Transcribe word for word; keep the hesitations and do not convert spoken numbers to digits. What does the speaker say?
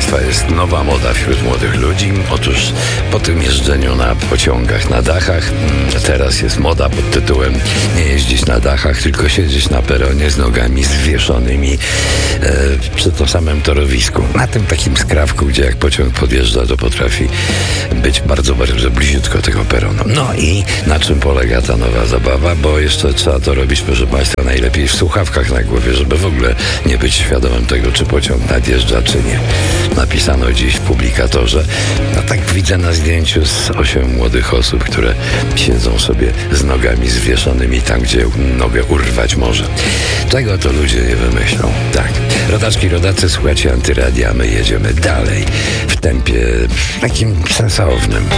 Państwa, jest nowa moda wśród młodych ludzi. Otóż po tym jeżdżeniu na pociągach na dachach, teraz jest moda pod tytułem nie jeździć na dachach, tylko siedzieć na peronie z nogami zwieszonymi e, przy tym samym torowisku. Na tym takim skrawku, gdzie jak pociąg podjeżdża, to potrafi być bardzo, bardzo bliziutko tego peronu. No i na czym polega ta nowa zabawa? Bo jeszcze trzeba to robić, proszę Państwa, najlepiej w słuchawkach na głowie, żeby w ogóle nie być świadomym tego, czy pociąg nadjeżdża, czy nie. Napisano dziś w publikatorze, a tak widzę na zdjęciu z osiem młodych osób, które siedzą sobie z nogami zwieszonymi tam, gdzie nogę urwać może. Czego to ludzie nie wymyślą? Tak. Rodaczki, rodacy, słuchajcie Antyradia, my jedziemy dalej w tempie takim sensownym.